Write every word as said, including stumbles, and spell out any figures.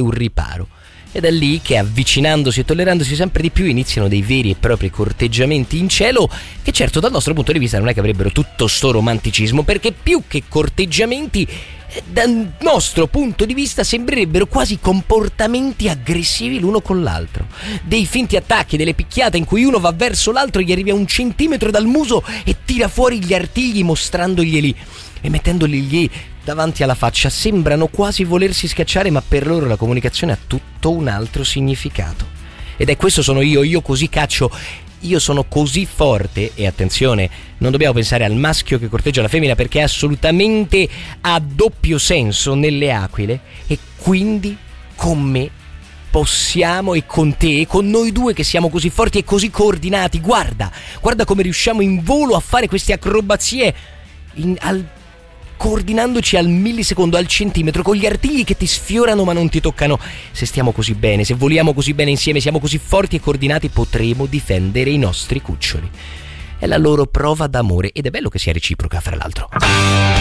un riparo. Ed è lì che, avvicinandosi e tollerandosi sempre di più, iniziano dei veri e propri corteggiamenti in cielo, che certo dal nostro punto di vista non è che avrebbero tutto sto romanticismo, perché più che corteggiamenti, dal nostro punto di vista sembrerebbero quasi comportamenti aggressivi l'uno con l'altro, dei finti attacchi, delle picchiate in cui uno va verso l'altro, gli arriva a un centimetro dal muso e tira fuori gli artigli mostrandoglieli e mettendoli lì davanti alla faccia. Sembrano quasi volersi scacciare, ma per loro la comunicazione ha tutto un altro significato. Ed è questo sono io, io così caccio, io sono così forte. E attenzione, non dobbiamo pensare al maschio che corteggia la femmina, perché è assolutamente a doppio senso nelle aquile. E quindi con me possiamo, e con te, e con noi due che siamo così forti e così coordinati, guarda, guarda come riusciamo in volo a fare queste acrobazie in, al coordinandoci al millisecondo, al centimetro, con gli artigli che ti sfiorano ma non ti toccano. Se stiamo così bene, se voliamo così bene insieme, siamo così forti e coordinati, potremo difendere i nostri cuccioli. È la loro prova d'amore, ed è bello che sia reciproca, fra l'altro.